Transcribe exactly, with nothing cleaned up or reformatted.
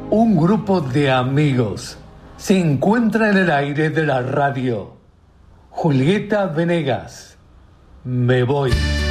Un grupo de amigos se encuentra en el aire de la radio. Julieta Venegas, me voy.